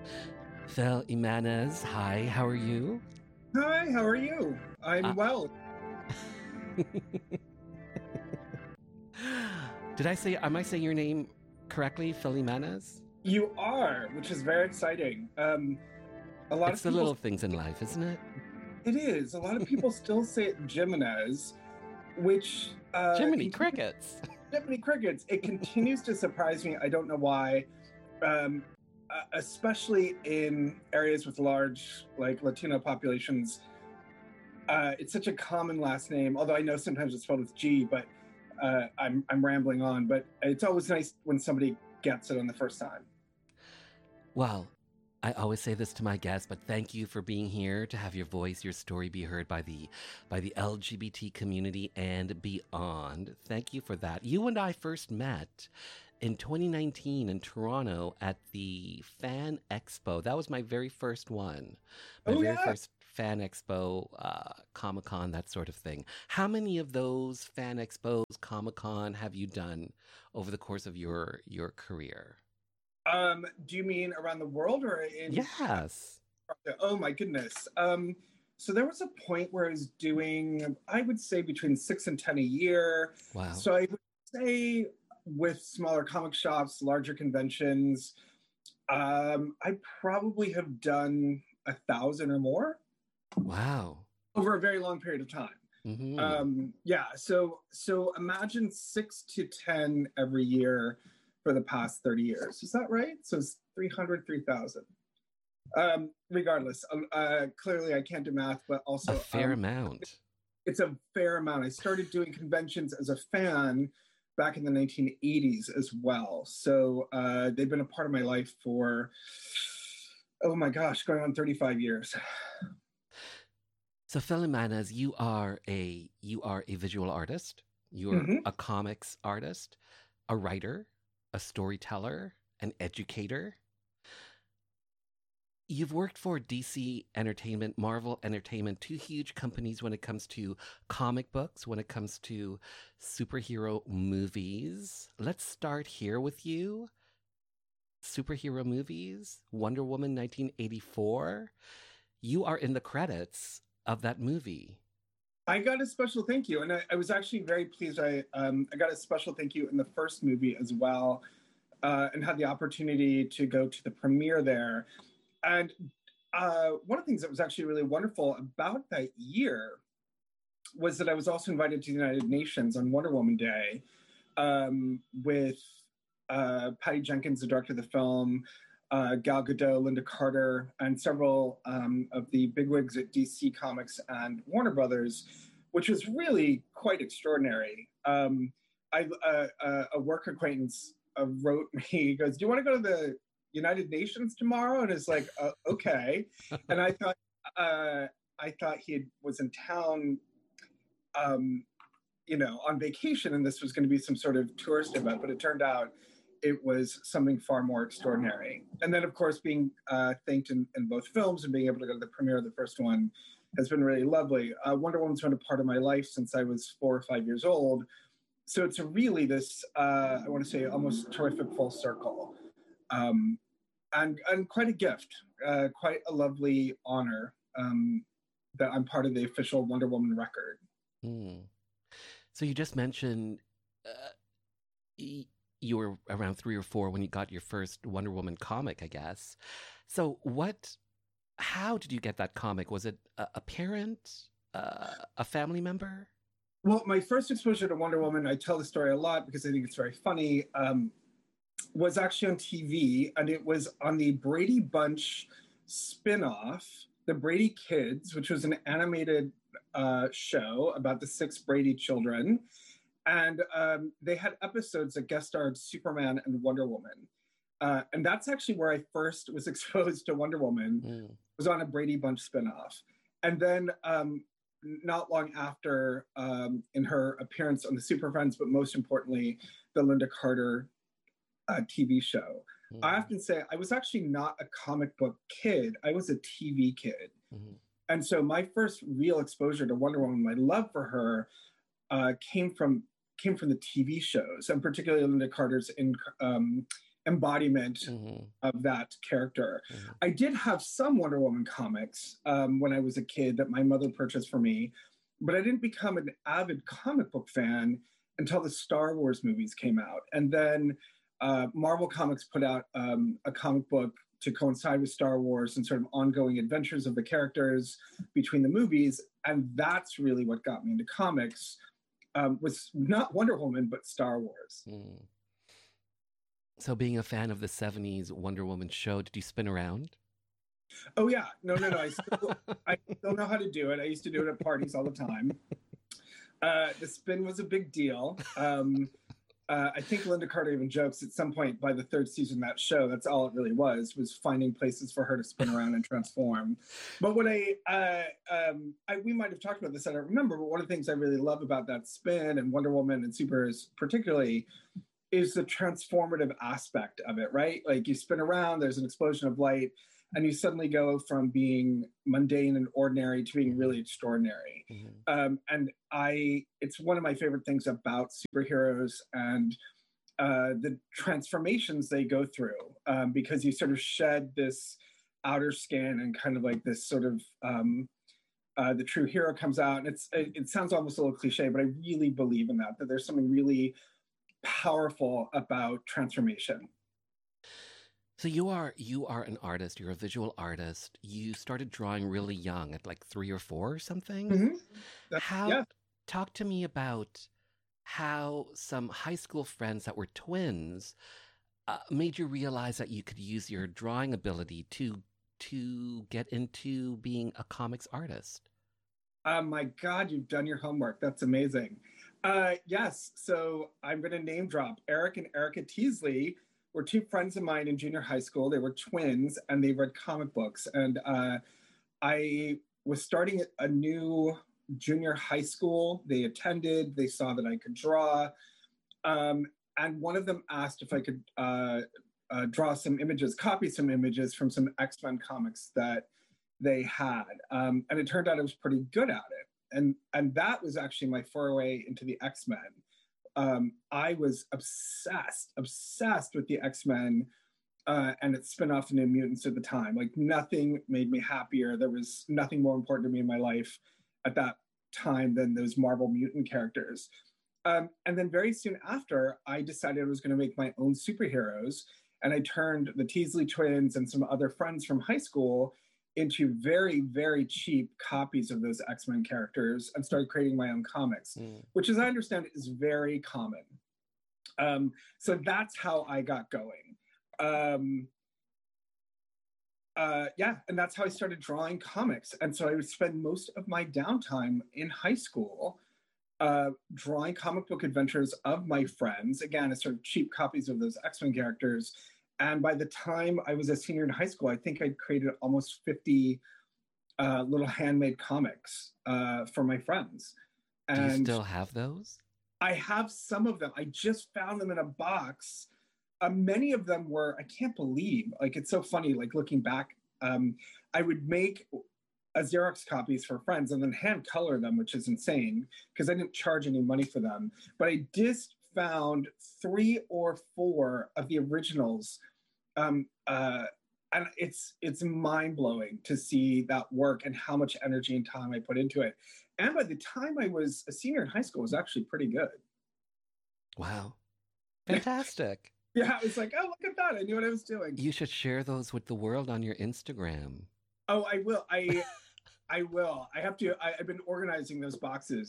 Fel Imanez, hi, how are you? Hi, how are you? I'm well. Am I saying your name correctly, Fel Imanez? You are, which is very exciting. A lot It's of the people, little things in life, isn't it? it is. A lot of people still say it Jimenez, which Jiminy Crickets. Jiminy Crickets. It continues to surprise me. I don't know why, especially in areas with large, like Latino populations. It's such a common last name, although I know sometimes it's spelled with G, but I'm rambling on. But it's always nice when somebody gets it on the first time. Well, I always say this to my guests, but thank you for being here to have your voice, your story be heard by the LGBT community and beyond. Thank you for that. You and I first met in 2019 in Toronto at the Fan Expo. That was my very first one. First Fan Expo, Comic-Con, that sort of thing. How many of those Fan Expos, Comic-Con have you done over the course of your career? Do you mean around the world or in? Yes. Oh my goodness. So there was a point where I was doing, I would say, between 6 and 10 a year. Wow. So I would say with smaller comic shops, larger conventions, I probably have done 1,000 or more. Wow. Over a very long period of time. Mm-hmm. So imagine 6 to 10 every year for the past 30 years. Is that right? So it's 300, 3,000. Regardless, clearly I can't do math, but also a fair amount. It's a fair amount. I started doing conventions as a fan back in the 1980s as well. So they've been a part of my life for, oh my gosh, going on 35 years. So Fel Imanez, you are a visual artist. You're a comics artist, a writer, a storyteller, an educator. You've worked for DC Entertainment, Marvel Entertainment, two huge companies when it comes to comic books, when it comes to superhero movies. Let's start here with you. Superhero movies, Wonder Woman 1984. You are in the credits of that movie. I got a special thank you, and I was actually very pleased. I got a special thank you in the first movie as well, and had the opportunity to go to the premiere there. And one of the things that was actually really wonderful about that year was that I was also invited to the United Nations on Wonder Woman Day with Patty Jenkins, the director of the film, Gal Gadot, Linda Carter, and several of the bigwigs at DC Comics and Warner Brothers, which was really quite extraordinary. A work acquaintance wrote me, he goes, "Do you want to go to the United Nations tomorrow?" And it's like, okay. And I thought he was in town, on vacation, and this was going to be some sort of tourist event, but it turned out it was something far more extraordinary. And then, of course, being thanked in both films and being able to go to the premiere of the first one has been really lovely. Wonder Woman's been a part of my life since I was 4 or 5 years old. So it's really this, I want to say, almost terrific full circle. And quite a gift, quite a lovely honor that I'm part of the official Wonder Woman record. So you just mentioned you were around 3 or 4 when you got your first Wonder Woman comic, I guess. So how did you get that comic? Was it a parent, a family member? Well, my first exposure to Wonder Woman, I tell the story a lot because I think it's very funny, was actually on TV, and it was on the Brady Bunch spinoff, The Brady Kids, which was an animated show about the 6 Brady children. And they had episodes that guest starred Superman and Wonder Woman. And that's actually where I first was exposed to Wonder Woman, was on a Brady Bunch spinoff. And then not long after, in her appearance on the Super Friends, but most importantly, the Linda Carter TV show. I often say I was actually not a comic book kid. I was a TV kid. And so my first real exposure to Wonder Woman, my love for her, came from the TV shows, and particularly Linda Carter's embodiment Hmm. of that character. Hmm. I did have some Wonder Woman comics when I was a kid that my mother purchased for me, but I didn't become an avid comic book fan until the Star Wars movies came out. And then Marvel Comics put out a comic book to coincide with Star Wars and sort of ongoing adventures of the characters between the movies. And that's really what got me into comics, was not Wonder Woman, but Star Wars. Mm. So, being a fan of the 70s Wonder Woman show, did you spin around? Oh yeah, no. I still know how to do it. I used to do it at parties all the time. The spin was a big deal. I think Linda Carter even jokes at some point by the third season of that show, that's all it really was finding places for her to spin around and transform. But what we might have talked about this, I don't remember, but one of the things I really love about that spin and Wonder Woman and superheroes particularly is the transformative aspect of it, right? Like you spin around, there's an explosion of light, and you suddenly go from being mundane and ordinary to being really extraordinary. And it's one of my favorite things about superheroes and the transformations they go through, because you sort of shed this outer skin and kind of like this sort of the true hero comes out. And it sounds almost a little cliche, but I really believe in that there's something really powerful about transformation. So you are an artist. You're a visual artist. You started drawing really young, at like 3 or 4 or something. Mm-hmm. How Yeah. Talk to me about how some high school friends that were twins made you realize that you could use your drawing ability to get into being a comics artist. My God, you've done your homework. That's amazing. Yes, so I'm going to name drop. Eric and Erica Teasley were two friends of mine in junior high school. They were twins and they read comic books. And I was starting a new junior high school. They attended, they saw that I could draw. And one of them asked if I could draw some images, copy some images from some X-Men comics that they had. And it turned out I was pretty good at it. And that was actually my foray into the X-Men. I was obsessed with the X-Men and its spin-off, the New Mutants at the time. Like nothing made me happier. There was nothing more important to me in my life at that time than those Marvel mutant characters. And then very soon after, I decided I was going to make my own superheroes. And I turned the Teasley twins and some other friends from high school into very, very cheap copies of those X-Men characters and started creating my own comics, which, as I understand, is very common. So that's how I got going. Yeah, and that's how I started drawing comics. And so I would spend most of my downtime in high school drawing comic book adventures of my friends, again, as sort of cheap copies of those X-Men characters. And by the time I was a senior in high school, I think I'd created almost 50 little handmade comics for my friends. Do you And still have those? I have some of them. I just found them in a box. Many of them were, I can't believe, like, it's so funny, like looking back, I would make a Xerox copies for friends and then hand color them, which is insane because I didn't charge any money for them. But I just found 3 or 4 of the originals. And it's mind-blowing to see that work and how much energy and time I put into it. And by the time I was a senior in high school, it was actually pretty good. Wow. Fantastic. Yeah, I was like, oh, look at that. I knew what I was doing. You should share those with the world on your Instagram. Oh, I will. I will. I've been organizing those boxes